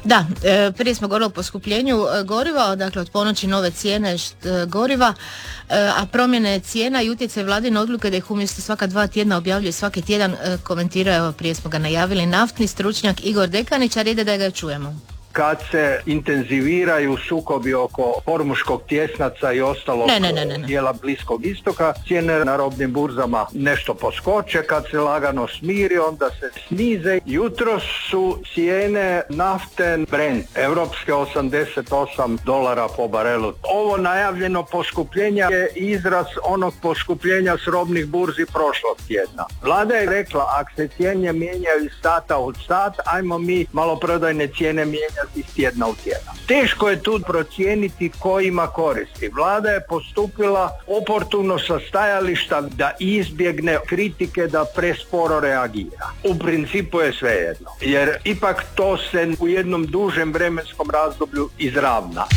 Da, prije smo govorili o poskupljenju goriva, dakle od ponoći nove cijene goriva, a promjene cijena i utjecaj vladine odluke da ih umjesto svaka 2 tjedna objavljuje svaki tjedan, komentirao, prije smo ga najavili, naftni stručnjak Igor Dekanić, a ide da ga čujemo. Kad se intenziviraju sukobi oko Hormuškog tjesnaca i ostalog dijela Bliskog istoka, cijene na robnim burzama nešto poskoče, kad se lagano smiri, onda se snize. Jutros su cijene nafte Brent, europske $88 po barelu. Ovo najavljeno poskupljenje je izraz onog poskupljenja s robnih burzi prošlog tjedna. Vlada je rekla, ako se cijene mijenjaju iz sata u sat, ajmo mi maloprodajne cijene mijenjati iz tjedna u tjedan. Teško je tu procijeniti ko ima koristi. Vlada je postupila oportuno sa stajališta da izbjegne kritike, da presporo reagira. U principu je svejedno, jer ipak to se u jednom dužem vremenskom razdoblju izravna.